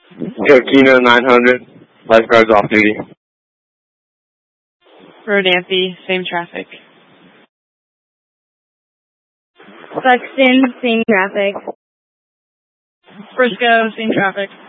Coquina 900, lifeguards off duty. Rodanthe, same traffic. Buxton, same traffic. Frisco, same traffic.